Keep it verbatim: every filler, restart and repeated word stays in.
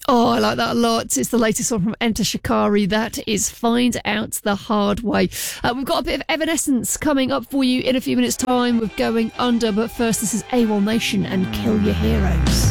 Oh, I like that a lot. It's the latest one from Enter Shikari. That is Find Out the Hard Way. Uh, we've got a bit of Evanescence coming up for you in a few minutes' time with Going Under. But first, this is AWOL Nation and Kill Your Heroes.